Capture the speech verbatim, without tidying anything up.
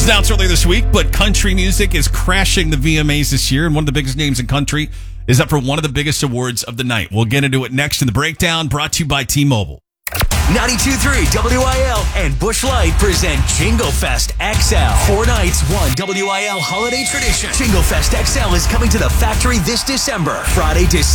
Announced earlier this week, but country music is crashing the V M As this year, and one of the biggest names in country is up for one of the biggest awards of the night. We'll get into it next in the breakdown, brought to you by T-Mobile. ninety-two point three W I L and Busch Light present Jingle Fest X L. Four nights, one W I L holiday tradition. Jingle Fest X L is coming to the factory this December. Friday, December